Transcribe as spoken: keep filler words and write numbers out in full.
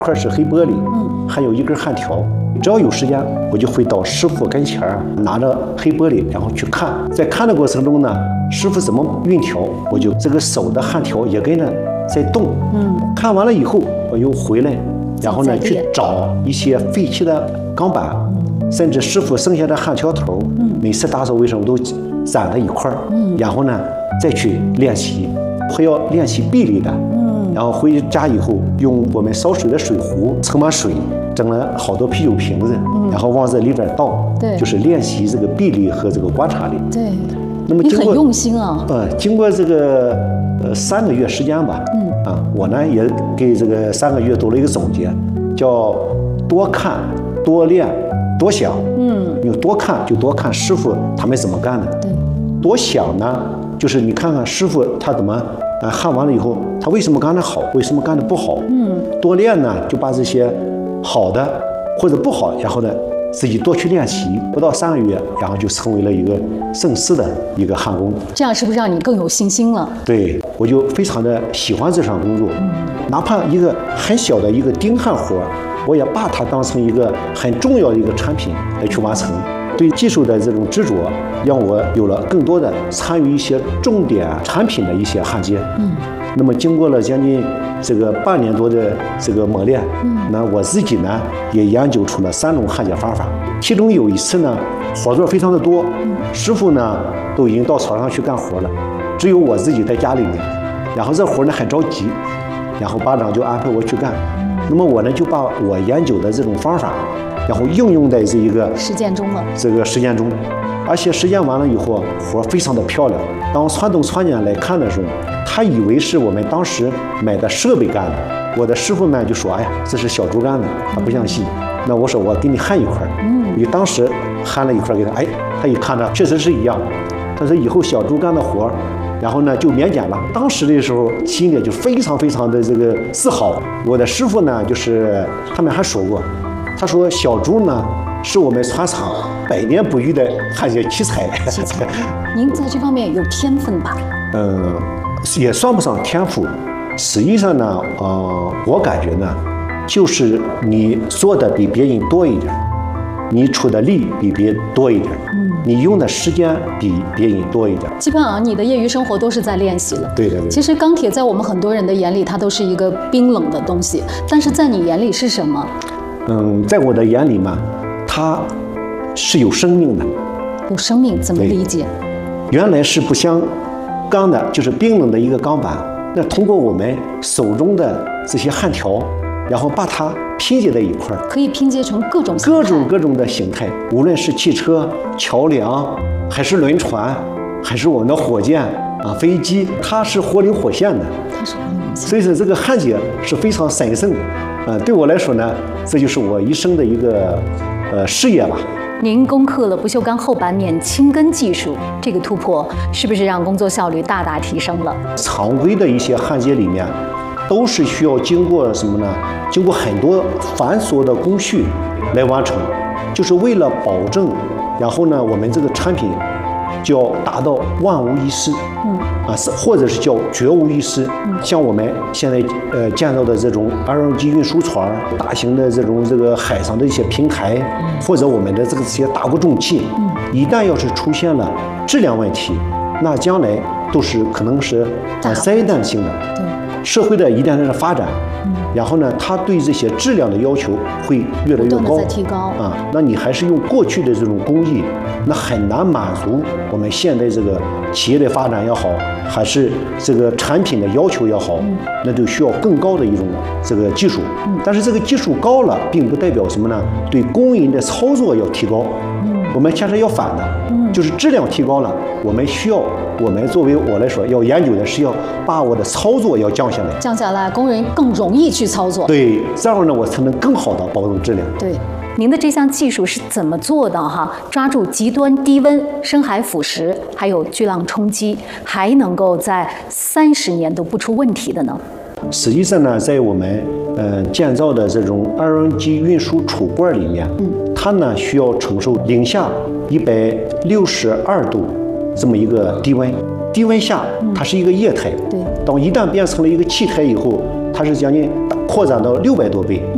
块是黑玻璃，嗯，还有一根焊条。只要有时间，我就会到师傅跟前儿，拿着黑玻璃，然后去看。在看的过程中呢，师傅怎么运条，我就这个手的焊条也跟着在动。嗯，看完了以后，我又回来，然后呢去找一些废弃的钢板，嗯、甚至师傅剩下的焊条头，嗯，每次打扫卫生都攒在一块儿，嗯，然后呢再去练习，还要练习臂力的。然后回家以后，用我们烧水的水壶盛满水，整了好多啤酒瓶子，嗯、然后往这里边倒，对，就是练习这个臂力和这个观察力。 对，那么你很用心啊。 呃，经过这个呃三个月时间吧，嗯啊，我呢也给这个三个月做了一个总结，叫多看、多练、多想。嗯，因为多看就多看师傅他们怎么干的，对，多想呢，就是你看看师傅他怎么。啊，焊完了以后，他为什么干得好？为什么干得不好？嗯，多练呢，就把这些好的或者不好，然后呢，自己多去练习，不到三个月，然后就成为了一个正式的一个焊工。 这样是不是让你更有信心了？ 对，我就非常的喜欢这项工作，嗯、哪怕一个很小的一个钉焊活，我也把它当成一个很重要的一个产品来去完成。对技术的这种执着，让我有了更多的参与一些重点产品的一些焊接。嗯，那么经过了将近这个半年多的这个磨练，嗯，那我自己呢也研究出了三种焊接方法。其中有一次呢，活作非常的多，嗯、师傅呢都已经到厂上去干活了，只有我自己在家里面。然后这活呢很着急，然后班长就安排我去干。嗯、那么我呢就把我研究的这种方法。然后应用在这一个实践中了， 这个实践中，而且实践完了以后，活非常的漂亮。当传统厂家来看的时候，他以为是我们当时买的设备干的。我的师傅们就说：“哎呀，这是小猪干的，他不相信。”那我说：“我给你焊一块。”嗯，因为当时焊了一块给他，哎，他一看着确实是一样。他说：“以后小猪干的活，然后呢就免检了。”当时的时候，心里就非常非常的这个自豪。我的师傅呢，就是他们还说过。他说：“小猪呢，是我们船厂百年不遇的焊接奇才。” 奇才，您在这方面有天分吧？ 嗯，也算不上天赋。实际上呢，呃，我感觉呢，就是你做的比别人多一点，你出的力比别人多一点，嗯，你用的时间比别人多一点。 基本上你的业余生活都是在练习了。 对对对。 其实钢铁在我们很多人的眼里，它都是一个冰冷的东西，但是在你眼里是什么？ 嗯，在我的眼里嘛，它是有生命的。 有生命怎么理解？ 原来是不锈钢的，就是冰冷的一个钢板。那通过我们手中的这些焊条，然后把它拼接在一块儿， 可以拼接成各种各种各种的形态，无论是汽车、桥梁，还是轮船，还是我们的火箭啊、飞机，它是活灵活现的。 它是活灵活现。 所以说，这个焊接是非常神圣的。呃，对我来说呢，这就是我一生的一个呃事业吧。 您攻克了不锈钢厚板免轻根技术，这个突破是不是让工作效率大大提升了？ 常规的一些焊接里面，都是需要经过什么呢？经过很多繁琐的工序来完成，就是为了保证，然后呢，我们这个产品就要达到万无一失。嗯。啊，是或者是叫绝无一失。嗯、像我们现在呃见到的这种 L N G 运输船、大型的这种这个海上的一些平台，嗯、或者我们的这个这些大国重器，嗯、一旦要是出现了质量问题，那将来都是可能是呃灾难性的。对，社会的一旦的发展，嗯、然后呢，它对这些质量的要求会越来越高， 在提高啊。那你还是用过去的这种工艺，那很难满足我们现在这个企业的发展也好，还是这个产品的要求也好，嗯、那就需要更高的一种这个技术。嗯、但是这个技术高了，并不代表什么呢？对工人的操作要提高。嗯、我们其实要反的，嗯、就是质量提高了，我们需要，我们作为我来说，要研究的是要把我的操作要降下来， 降下来，工人更容易去操作。 对，这样呢，我才能更好的保证质量。 对。您的这项技术是怎么做的哈？抓住极端低温、深海腐蚀，还有巨浪冲击，还能够在三十年都不出问题的呢？ 实际上呢，在我们呃建造的这种 L N G 运输储罐里面，嗯，它呢需要承受零下一百六十二度这么一个低温。低温下，它是一个液态，对、嗯，当一旦变成了一个气态以后，它是将近扩展到六百多倍。